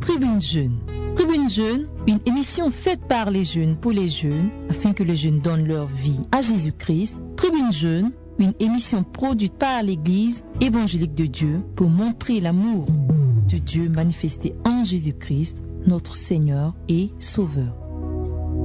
Tribune Jeune. Tribune Jeune, une émission faite par les jeunes pour les jeunes, afin que les jeunes donnent leur vie à Jésus-Christ. Tribune Jeune, une émission produite par l'Église évangélique de Dieu pour montrer l'amour de Dieu manifesté en Jésus-Christ, notre Seigneur et Sauveur.